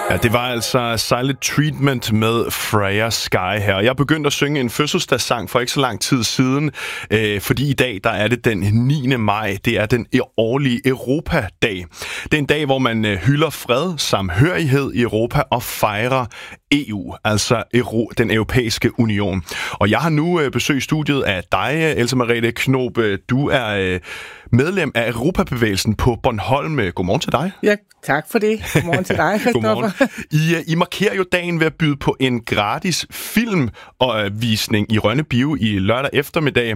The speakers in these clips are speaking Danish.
Ja, det var altså Silent Treatment med Freya Sky her. Jeg begyndte at synge en fødselsdagssang for ikke så lang tid siden, fordi i dag der er det den 9. maj. Det er den årlige Europadag. Det er en dag, hvor man hylder fred, samhørighed i Europa og fejrer EU, altså den europæiske union. Og jeg har nu besøgt studiet af dig, Else Merete Knob. Du er medlem af Europabevægelsen på Bornholm. Godmorgen til dig. Ja, tak for det. Godmorgen til dig, Christoffer. I markerer jo dagen ved at byde på en gratis filmvisning i Rønne Bio i lørdag eftermiddag.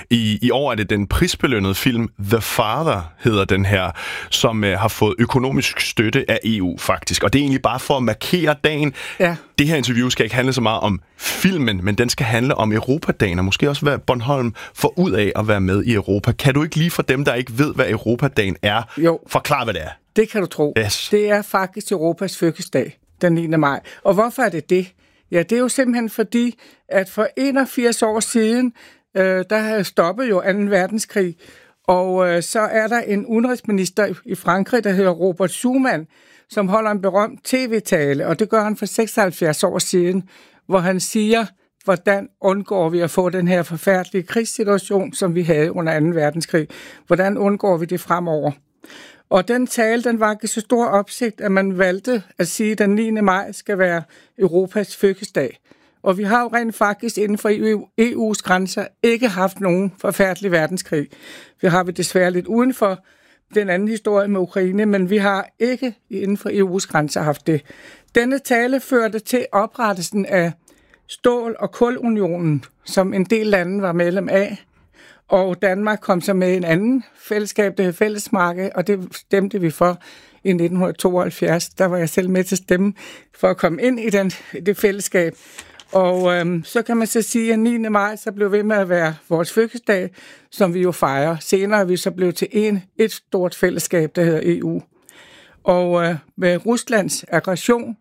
I år er det den prisbelønnede film The Father, hedder den her, som har fået økonomisk støtte af EU faktisk. Og det er egentlig bare for at markere dagen. Ja. Det her interview skal ikke handle så meget om filmen, men den skal handle om Europadagen, og måske også hvad Bornholm får ud af at være med i Europa. Kan du ikke lige for dem, der ikke ved, hvad Europadagen er, forklare, hvad det er? Det kan du tro. Yes. Det er faktisk Europas fødselsdag, den 9. maj. Og hvorfor er det det? Ja, det er jo simpelthen fordi, at for 81 år siden, der havde stoppet jo 2. verdenskrig, og så er der en udenrigsminister i Frankrig, der hedder Robert Schuman, som holder en berømt tv-tale, og det gør han for 76 år siden, hvor han siger, hvordan undgår vi at få den her forfærdelige krigssituation, som vi havde under 2. verdenskrig? Hvordan undgår vi det fremover? Og den tale, den vakte så stor opsigt, at man valgte at sige, at den 9. maj skal være Europas fødselsdag. Og vi har jo rent faktisk inden for EU's grænser ikke haft nogen forfærdelig verdenskrig. Vi har desværre lidt uden for den anden historie med Ukraine, men vi har ikke inden for EU's grænser haft det. Denne tale førte til oprettelsen af Stål- og Kulunionen, som en del lande var medlem af. Og Danmark kom så med en anden fællesskab, det hed Fællesmarked, og det stemte vi for i 1972. Der var jeg selv med til at stemme for at komme ind i det fællesskab. Og så kan man så sige, at 9. maj så blev ved med at være vores fødselsdag, som vi jo fejrer. Senere er vi så blevet til et stort fællesskab, der hedder EU. Og med Ruslands aggression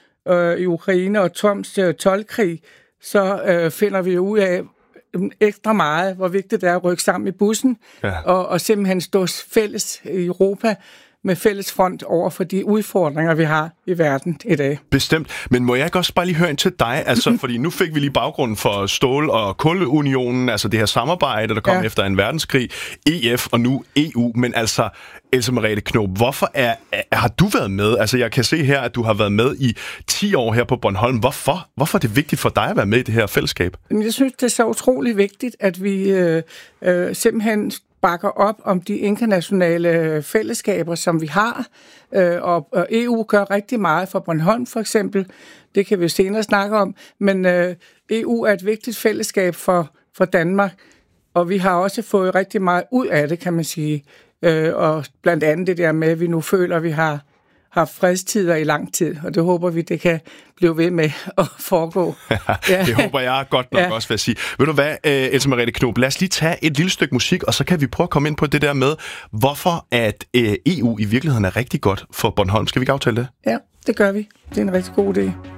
i Ukraine og Trumps toldkrig, så finder vi ud af ekstra meget, hvor vigtigt det er at rykke sammen i bussen, og simpelthen stå fælles i Europa med fælles front over for de udfordringer, vi har i verden i dag. Bestemt. Men må jeg ikke også bare lige høre ind til dig? Altså, fordi nu fik vi lige baggrunden for Stål- og Kulunionen, altså det her samarbejde, der kom efter 2. verdenskrig, EF og nu EU. Men altså, Else Merete Knob, hvorfor har du været med? Altså, jeg kan se her, at du har været med i 10 år her på Bornholm. Hvorfor er det vigtigt for dig at være med i det her fællesskab? Jeg synes, det er så utrolig vigtigt, at vi simpelthen bakker op om de internationale fællesskaber, som vi har, og EU gør rigtig meget for Bornholm for eksempel. Det kan vi senere snakke om, men EU er et vigtigt fællesskab for Danmark, og vi har også fået rigtig meget ud af det, kan man sige. Og blandt andet det der med, at vi nu føler, at vi har fredstider i lang tid, og det håber vi, det kan blive ved med at foregå. Ja. Det håber jeg godt nok også, vil jeg sige. Ved du hvad, Else Merete Knob, lad os lige tage et lille stykke musik, og så kan vi prøve at komme ind på det der med, hvorfor at EU i virkeligheden er rigtig godt for Bornholm. Skal vi ikke aftale det? Ja, det gør vi. Det er en rigtig god idé.